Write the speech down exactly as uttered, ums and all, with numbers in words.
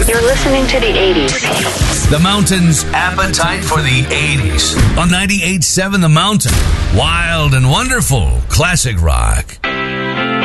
You're listening to the eighties. The Mountain's appetite for the eighties on ninety-eight point seven The Mountain. Wild and wonderful classic rock.